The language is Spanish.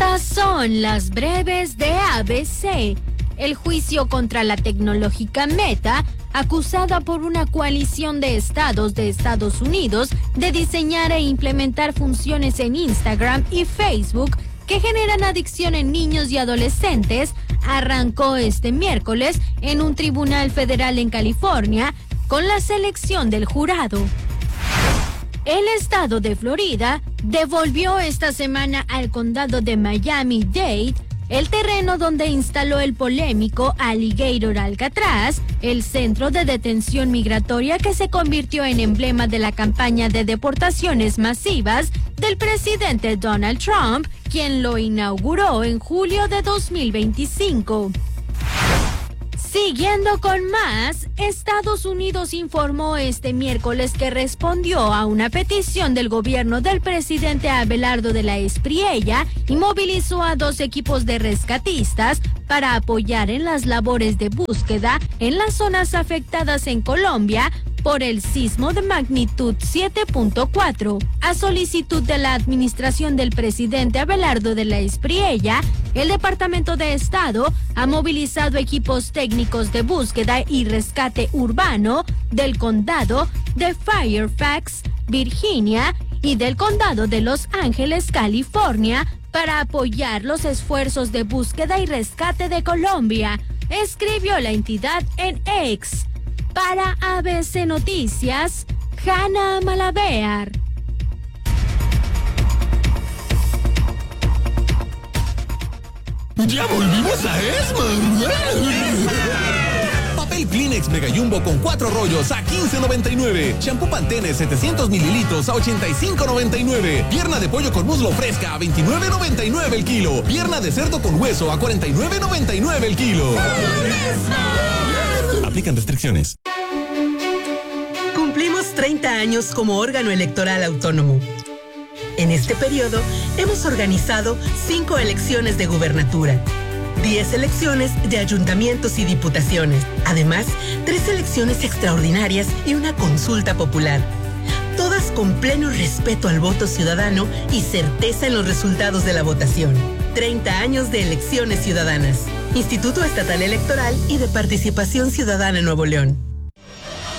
Estas son las breves de ABC. El juicio contra la tecnológica Meta, acusada por una coalición de estados de Estados Unidos de diseñar e implementar funciones en Instagram y Facebook que generan adicción en niños y adolescentes, arrancó este miércoles en un tribunal federal en California con la selección del jurado. El estado de Florida devolvió esta semana al condado de Miami-Dade el terreno donde instaló el polémico Alligator Alcatraz, el centro de detención migratoria que se convirtió en emblema de la campaña de deportaciones masivas del presidente Donald Trump, quien lo inauguró en julio de 2025. Siguiendo con más, Estados Unidos informó este miércoles que respondió a una petición del gobierno del presidente Abelardo de la Espriella y movilizó a 2 equipos de rescatistas para apoyar en las labores de búsqueda en las zonas afectadas en Colombia por el sismo de magnitud 7.4. A solicitud de la administración del presidente Abelardo de la Espriella, el Departamento de Estado ha movilizado equipos técnicos de búsqueda y rescate urbano del condado de Fairfax, Virginia, y del condado de Los Ángeles, California, para apoyar los esfuerzos de búsqueda y rescate de Colombia, escribió la entidad en X. Para ABC Noticias, Hanna Malabear. ¡Ya volvimos a Esmar! Papel Kleenex Mega Jumbo con 4 rollos a $15.99. Shampoo Pantene 700 mililitros a $85.99. Pierna de pollo con muslo fresca a $29.99 el kilo. Pierna de cerdo con hueso a $49.99 el kilo. Aplican restricciones. Cumplimos 30 años como órgano electoral autónomo. En este periodo, hemos organizado 5 elecciones de gubernatura, 10 elecciones de ayuntamientos y diputaciones, además, 3 elecciones extraordinarias y una consulta popular. Todas con pleno respeto al voto ciudadano y certeza en los resultados de la votación. 30 años de elecciones ciudadanas. Instituto Estatal Electoral y de Participación Ciudadana en Nuevo León.